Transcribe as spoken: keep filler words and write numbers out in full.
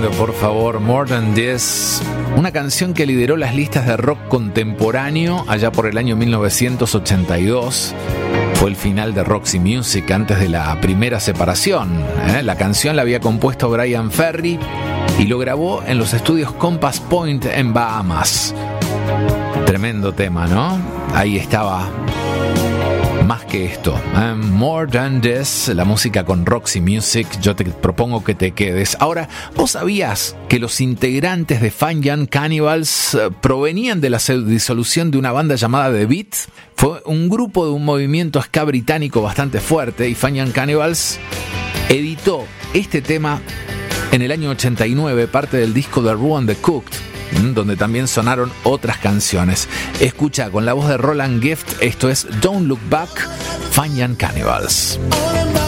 tremendo, por favor. More Than This, una canción que lideró las listas de rock contemporáneo allá por el año mil novecientos ochenta y dos. Fue el final de Roxy Music antes de la primera separación. ¿eh? La canción la había compuesto Brian Ferry y lo grabó en los estudios Compass Point en Bahamas. Tremendo tema, ¿no? Ahí estaba. Más que esto, ¿eh? More Than This, la música con Roxy Music. Yo te propongo que te quedes. Ahora, ¿vos sabías que los integrantes de Fine Young Cannibals eh, provenían de la disolución de una banda llamada The Beat? Fue un grupo de un movimiento ska británico bastante fuerte, y Fine Young Cannibals editó este tema en el año ochenta y nueve, parte del disco The Raw and the Cooked, donde también sonaron otras canciones. Escucha con la voz de Roland Gift, esto es Don't Look Back, Fine Young Cannibals.